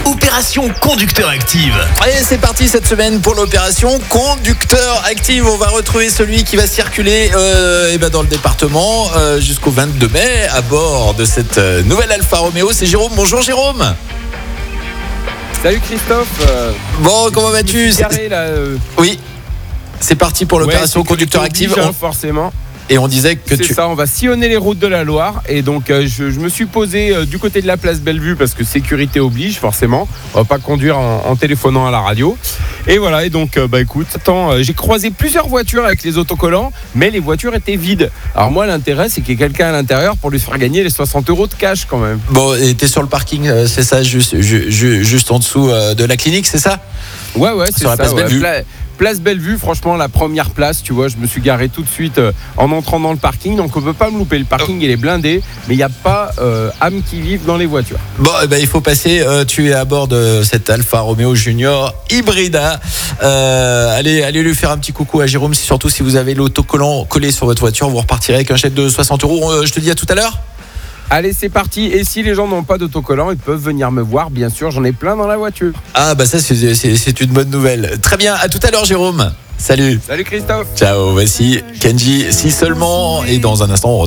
Opération Conducteur Active. Allez, c'est parti cette semaine pour l'opération Conducteur Active. On va retrouver celui qui va circuler dans le département jusqu'au 22 mai à bord de cette nouvelle Alfa Romeo. C'est Jérôme. Bonjour Jérôme. Salut Christophe. Bon, comment vas-tu? Oui, c'est parti pour l'opération Conducteur Active. Forcément. Et on disait que c'est ça, on va sillonner les routes de la Loire. Et donc je me suis posé du côté de la place Bellevue parce que sécurité oblige forcément. On va pas conduire en téléphonant à la radio. Et voilà, et donc écoute, j'ai croisé plusieurs voitures avec les autocollants, mais les voitures étaient vides. Alors moi l'intérêt c'est qu'il y ait quelqu'un à l'intérieur pour lui faire gagner les 60 € de cash quand même. Bon, et t'es sur le parking, c'est ça, juste en dessous de la clinique, c'est ça? Ouais, c'est sur la place Bellevue. Place Bellevue, franchement, la première place, tu vois, je me suis garé tout de suite en entrant dans le parking, donc on peut pas me louper. Le parking, il est blindé, mais il n'y a pas âme qui vive dans les voitures. Bon, il faut passer. Tu es à bord de cette Alfa Romeo Junior Hybrida. Allez lui faire un petit coucou à Jérôme. Surtout si vous avez l'autocollant collé sur votre voiture, vous repartirez avec un chèque de 60 €. Je te dis à tout à l'heure. Allez, c'est parti. Et si les gens n'ont pas d'autocollant, ils peuvent venir me voir. Bien sûr, j'en ai plein dans la voiture. Ah ça c'est une bonne nouvelle. Très bien, à tout à l'heure Jérôme. Salut. Salut Christophe. Ciao, voici Kenji, si seulement. Et dans un instant on retrouve